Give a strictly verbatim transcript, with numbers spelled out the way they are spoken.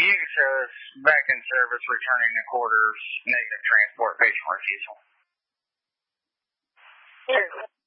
You can show us back in service, returning to quarters, negative transport, patient refusal. Here.